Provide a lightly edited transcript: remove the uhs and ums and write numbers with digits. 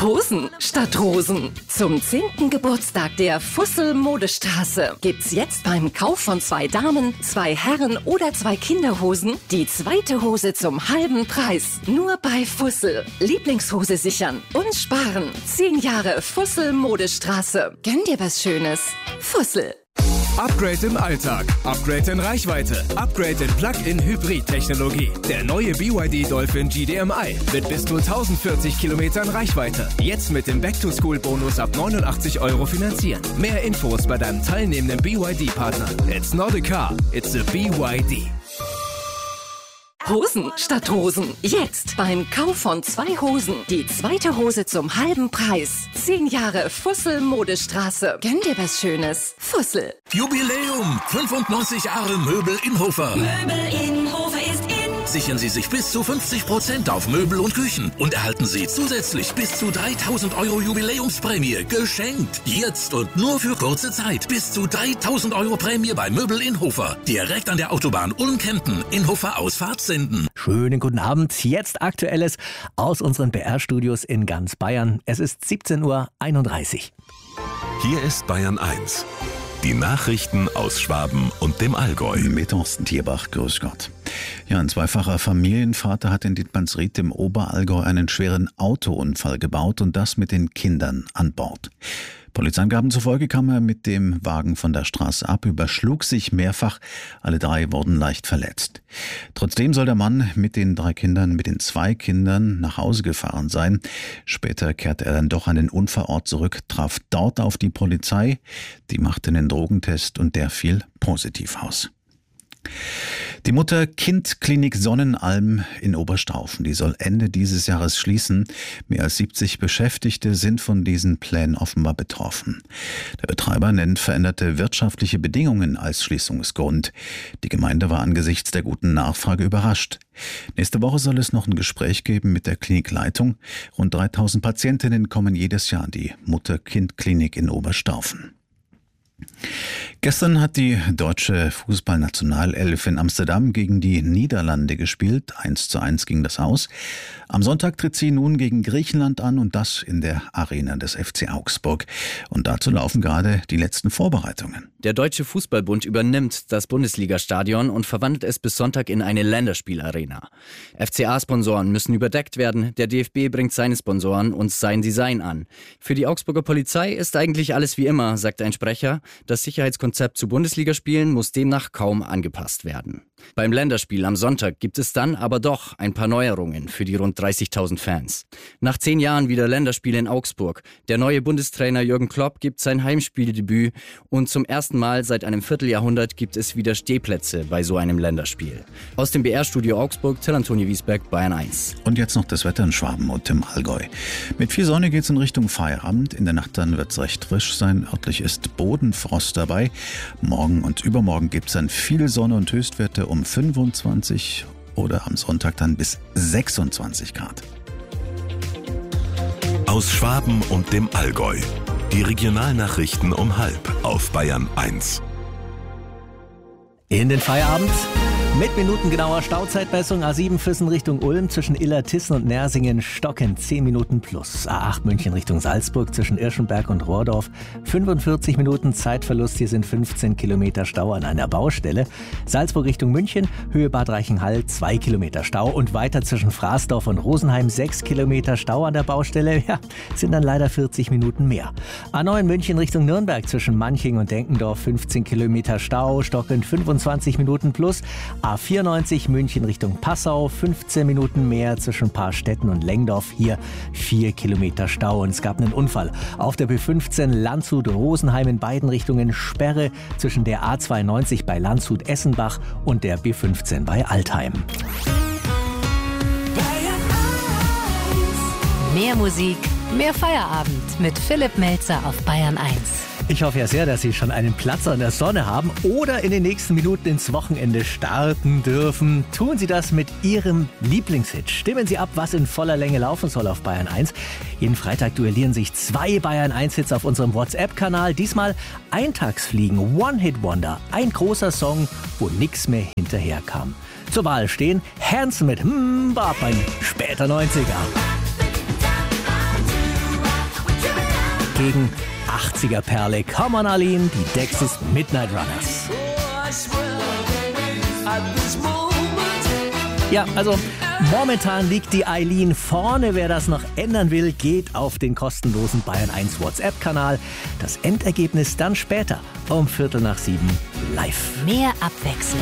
Hosen statt Rosen. Zum 10. Geburtstag der Fussel Modestraße gibt's jetzt beim Kauf von 2 Damen, 2 Herren oder 2 Kinderhosen die zweite Hose zum halben Preis. Nur bei Fussel. Lieblingshose sichern und sparen. 10 Jahre Fussel Modestraße. Gönn dir was Schönes. Fussel. Upgrade im Alltag, Upgrade in Reichweite, Upgrade in Plug-in-Hybrid-Technologie. Der neue BYD Dolphin GDMI mit bis zu 1040 Kilometern Reichweite. Jetzt mit dem Back-to-School-Bonus ab 89 € finanzieren. Mehr Infos bei deinem teilnehmenden BYD-Partner. It's not a car, it's a BYD. Hosen statt Rosen. Jetzt beim Kauf von 2 Hosen die zweite Hose zum halben Preis. 10 Jahre Fussel Modestraße. Gönn dir was Schönes. Fussel. Jubiläum! 95 Jahre Möbel Inhofer. Möbel Inhofer ist in. Sichern Sie sich bis zu 50% auf Möbel und Küchen und erhalten Sie zusätzlich bis zu 3.000 € Jubiläumsprämie geschenkt. Jetzt und nur für kurze Zeit. Bis zu 3.000 € Prämie bei Möbel Inhofer. Direkt an der Autobahn Ulm-Kempten. Inhofer Ausfahrt Senden. Schönen guten Abend. Jetzt Aktuelles aus unseren BR-Studios in ganz Bayern. Es ist 17:31 Uhr. Hier ist Bayern 1. Die Nachrichten aus Schwaben und dem Allgäu. Mit Thorsten Tierbach, grüß Gott. Ja, ein zweifacher Familienvater hat in Dietmannsried im Oberallgäu einen schweren Autounfall gebaut und das mit den Kindern an Bord. Polizeiangaben zufolge kam er mit dem Wagen von der Straße ab, überschlug sich mehrfach. Alle 3 wurden leicht verletzt. Trotzdem soll der Mann mit den 2 Kindern nach Hause gefahren sein. Später kehrte er dann doch an den Unfallort zurück, traf dort auf die Polizei. Die machte einen Drogentest und der fiel positiv aus. Die Mutter-Kind-Klinik Sonnenalm in Oberstaufen, die soll Ende dieses Jahres schließen. Mehr als 70 Beschäftigte sind von diesen Plänen offenbar betroffen. Der Betreiber nennt veränderte wirtschaftliche Bedingungen als Schließungsgrund. Die Gemeinde war angesichts der guten Nachfrage überrascht. Nächste Woche soll es noch ein Gespräch geben mit der Klinikleitung. Rund 3.000 Patientinnen kommen jedes Jahr in die Mutter-Kind-Klinik in Oberstaufen. Gestern hat die deutsche Fußballnationalelf in Amsterdam gegen die Niederlande gespielt. 1:1 ging das aus. Am Sonntag tritt sie nun gegen Griechenland an und das in der Arena des FC Augsburg. Und dazu laufen gerade die letzten Vorbereitungen. Der Deutsche Fußballbund übernimmt das Bundesligastadion und verwandelt es bis Sonntag in eine Länderspielarena. FCA-Sponsoren müssen überdeckt werden. Der DFB bringt seine Sponsoren und sein Design an. Für die Augsburger Polizei ist eigentlich alles wie immer, sagt ein Sprecher. Das Sicherheitskonzept zu Bundesligaspielen muss demnach kaum angepasst werden. Beim Länderspiel am Sonntag gibt es dann aber doch ein paar Neuerungen für die rund 30.000 Fans. Nach 10 Jahren wieder Länderspiel in Augsburg. Der neue Bundestrainer Jürgen Klopp gibt sein Heimspieldebüt und zum ersten Mal seit einem Vierteljahrhundert gibt es wieder Stehplätze bei so einem Länderspiel. Aus dem BR-Studio Augsburg, Till-Antoni Wiesberg, Bayern 1. Und jetzt noch das Wetter in Schwaben und im Allgäu. Mit viel Sonne geht es in Richtung Feierabend. In der Nacht dann wird es recht frisch sein. Örtlich ist Bodenfrost dabei. Morgen und übermorgen gibt es dann viel Sonne und Höchstwerte um 25 oder am Sonntag dann bis 26 Grad. Aus Schwaben und dem Allgäu. Die Regionalnachrichten um 12:30 auf Bayern 1. In den Feierabend mit minutengenauer Stauzeitmessung. A7 Füssen Richtung Ulm zwischen Illertissen und Nersingen stockend 10 Minuten plus. A8 München Richtung Salzburg zwischen Irschenberg und Rohrdorf 45 Minuten Zeitverlust. Hier sind 15 Kilometer Stau an einer Baustelle. Salzburg Richtung München, Höhe Bad Reichenhall 2 Kilometer Stau und weiter zwischen Fraßdorf und Rosenheim 6 Kilometer Stau an der Baustelle. Ja, sind dann leider 40 Minuten mehr. A9 München Richtung Nürnberg zwischen Manching und Denkendorf 15 Kilometer Stau, stockend 25 Minuten plus. A94 München Richtung Passau, 15 Minuten mehr zwischen Paarstetten und Lengdorf, hier 4 Kilometer Stau. Und es gab einen Unfall auf der B15 Landshut-Rosenheim in beiden Richtungen, Sperre zwischen der A92 bei Landshut-Essenbach und der B15 bei Altheim. Mehr Musik, mehr Feierabend mit Philipp Melzer auf Bayern 1. Ich hoffe ja sehr, dass Sie schon einen Platz an der Sonne haben oder in den nächsten Minuten ins Wochenende starten dürfen. Tun Sie das mit Ihrem Lieblingshit. Stimmen Sie ab, was in voller Länge laufen soll auf Bayern 1. Jeden Freitag duellieren sich 2 Bayern 1 Hits auf unserem WhatsApp-Kanal. Diesmal Eintagsfliegen, One-Hit-Wonder. Ein großer Song, wo nichts mehr hinterherkam. Zur Wahl stehen Hanson mit Bop, ein später 90er. gegen 80er-Perle. Come on, Arlene, die Dexys Midnight Runners. Ja, also momentan liegt die Eileen vorne. Wer das noch ändern will, geht auf den kostenlosen Bayern 1 WhatsApp-Kanal. Das Endergebnis dann später um 6:45 live. Mehr Abwechslung